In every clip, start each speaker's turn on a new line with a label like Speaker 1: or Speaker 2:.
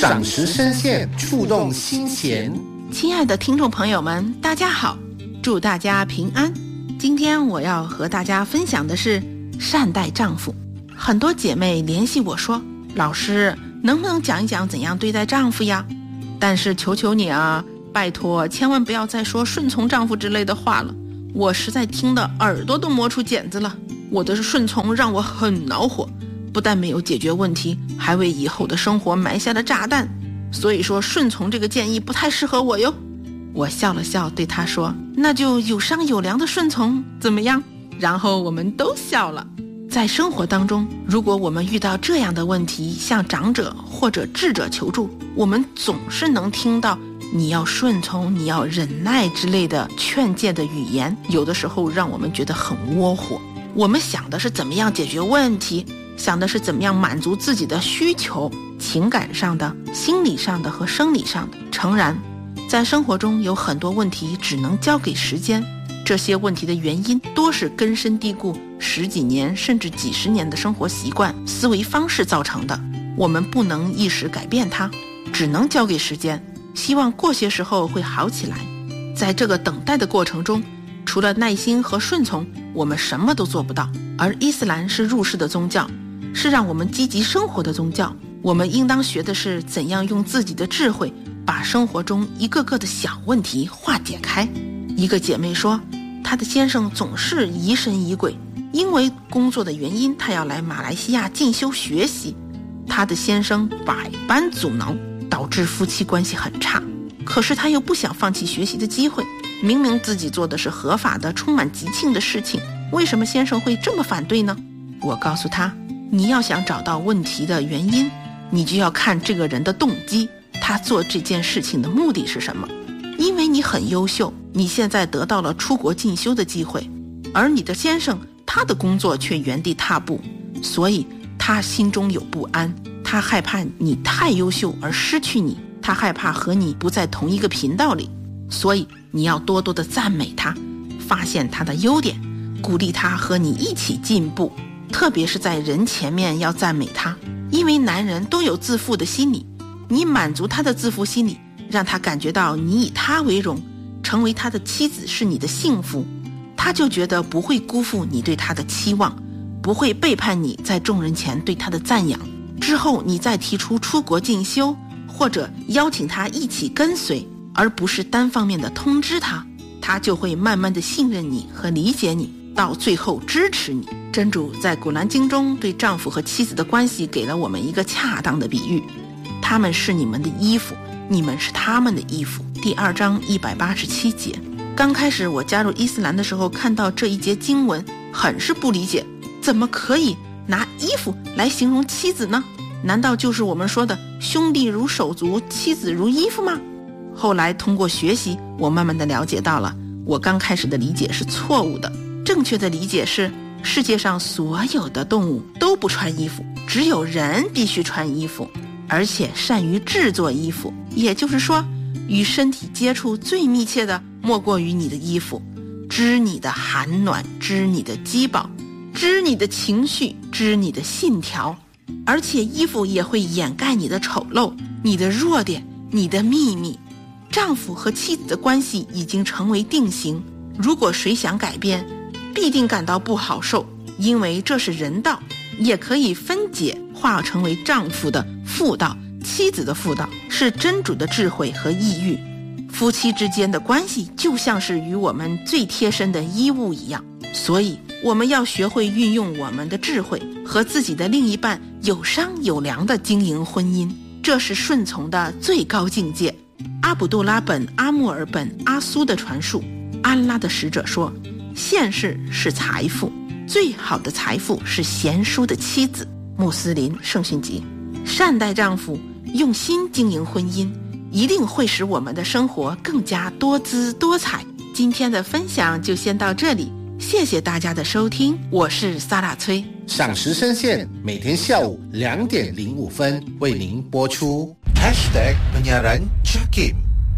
Speaker 1: 赏识深陷，触动心弦。
Speaker 2: 亲爱的听众朋友们，大家好，祝大家平安。今天我要和大家分享的是善待丈夫。很多姐妹联系我说，老师能不能讲一讲怎样对待丈夫呀？但是求求你啊，拜托千万不要再说顺从丈夫之类的话了，我实在听得耳朵都磨出茧子了。我的顺从让我很恼火，不但没有解决问题，还为以后的生活埋下了炸弹。所以说顺从这个建议不太适合我哟。我笑了笑对他说，那就有商有量的顺从怎么样？然后我们都笑了。在生活当中，如果我们遇到这样的问题，向长者或者智者求助，我们总是能听到你要顺从，你要忍耐之类的劝诫的语言，有的时候让我们觉得很窝火。我们想的是怎么样解决问题，想的是怎么样满足自己的需求，情感上的、心理上的和生理上的。诚然，在生活中有很多问题只能交给时间，这些问题的原因多是根深蒂固十几年甚至几十年的生活习惯、思维方式造成的。我们不能一时改变它，只能交给时间，希望过些时候会好起来。在这个等待的过程中，除了耐心和顺从，我们什么都做不到。而伊斯兰是入世的宗教，是让我们积极生活的宗教。我们应当学的是怎样用自己的智慧把生活中一个个的小问题化解开。一个姐妹说，她的先生总是疑神疑鬼，因为工作的原因，她要来马来西亚进修学习。她的先生百般阻挠，导致夫妻关系很差。可是她又不想放弃学习的机会，明明自己做的是合法的、充满激情的事情，为什么先生会这么反对呢？我告诉她，你要想找到问题的原因，你就要看这个人的动机，他做这件事情的目的是什么。因为你很优秀，你现在得到了出国进修的机会，而你的先生他的工作却原地踏步，所以他心中有不安，他害怕你太优秀而失去你，他害怕和你不在同一个频道里。所以你要多多的赞美他，发现他的优点，鼓励他和你一起进步，特别是在人前面要赞美他。因为男人都有自负的心理，你满足他的自负心理，让他感觉到你以他为荣，成为他的妻子是你的幸福，他就觉得不会辜负你对他的期望，不会背叛你在众人前对他的赞扬。之后你再提出出国进修，或者邀请他一起跟随，而不是单方面的通知他，他就会慢慢的信任你和理解你，到最后支持你。真主在古兰经中对丈夫和妻子的关系给了我们一个恰当的比喻，他们是你们的衣服，你们是他们的衣服。第2章187节。刚开始我加入伊斯兰的时候，看到这一节经文很是不理解，怎么可以拿衣服来形容妻子呢？难道就是我们说的兄弟如手足，妻子如衣服吗？后来通过学习，我慢慢的了解到了，我刚开始的理解是错误的。正确的理解是，世界上所有的动物都不穿衣服，只有人必须穿衣服，而且善于制作衣服。也就是说，与身体接触最密切的莫过于你的衣服，知你的寒暖，知你的饥饱，知你的情绪，知你的信条。而且衣服也会掩盖你的丑陋，你的弱点，你的秘密。丈夫和妻子的关系已经成为定型，如果谁想改变，必定感到不好受，因为这是人道，也可以分解化成为丈夫的妇道，妻子的妇道，是真主的智慧和意欲。夫妻之间的关系就像是与我们最贴身的衣物一样，所以我们要学会运用我们的智慧，和自己的另一半有商有量地经营婚姻，这是顺从的最高境界。阿卜杜拉本阿穆尔本阿苏的传述，安拉的使者说，现世是财富，最好的财富是贤淑的妻子。穆斯林圣训集。善待丈夫，用心经营婚姻，一定会使我们的生活更加多姿多彩。今天的分享就先到这里，谢谢大家的收听，我是萨拉崔。
Speaker 1: 赏识深陷，每天下午2点05分为您播出。
Speaker 3: #penyiaran Jakim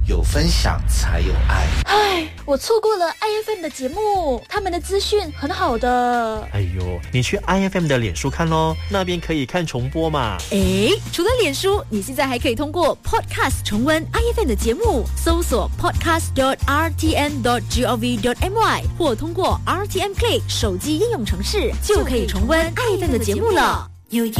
Speaker 1: 有分享才有爱。
Speaker 3: 唉，我错过了 IFM 的节目，他们的资讯很好的。
Speaker 4: 哎呦，你去 IFM 的脸书看咯，那边可以看重播嘛。
Speaker 5: 诶，除了脸书，你现在还可以通过 Podcast 重温 IFM 的节目，搜索 podcast.rtn.gov.my 或通过 RTN Play 手机应用程式，就可以重温 IFM 的节目了。